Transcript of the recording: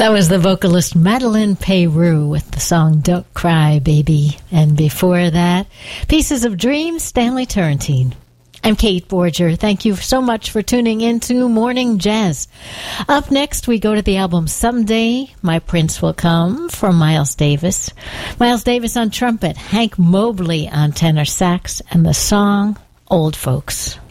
That was the vocalist Madeleine Peyroux with the song Don't Cry, Baby. And before that, Pieces of Dreams, Stanley Turrentine. I'm Kate Borger. Thank you so much for tuning into Morning Jazz. Up next, we go to the album Someday My Prince Will Come from Miles Davis. Miles Davis on trumpet, Hank Mobley on tenor sax, and the song Old Folks.